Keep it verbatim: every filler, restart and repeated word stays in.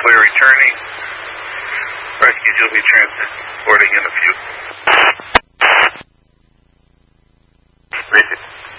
clear returning. Rescues will be transporting in a few. Repeat.